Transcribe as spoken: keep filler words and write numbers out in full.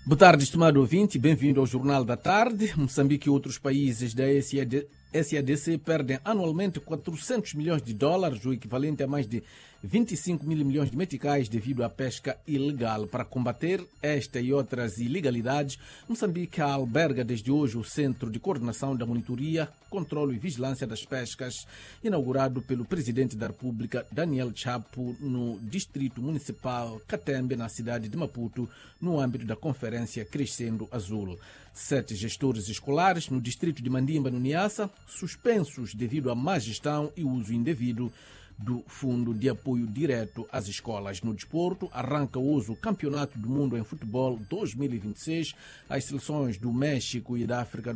Boa tarde, estimado ouvinte, bem-vindo ao Jornal da Tarde. Moçambique e outros países da S A D, S A D C perdem anualmente quatrocentos milhões de dólares, o equivalente a mais de vinte e cinco mil milhões de meticais, devido à pesca ilegal. Para combater esta e outras ilegalidades, Moçambique alberga desde hoje o Centro de Coordenação da Monitoria, Controlo e Vigilância das Pescas, inaugurado pelo Presidente da República, Daniel Chapo, no Distrito Municipal Catembe, na cidade de Maputo, no âmbito da Conferência Crescendo Azul. Sete gestores escolares no distrito de Mandimba, no Niassa, suspensos devido à má gestão e uso indevido do Fundo de Apoio Direto às Escolas. No desporto, arranca hoje o Campeonato do Mundo em Futebol dois mil e vinte e seis. As seleções do México e da África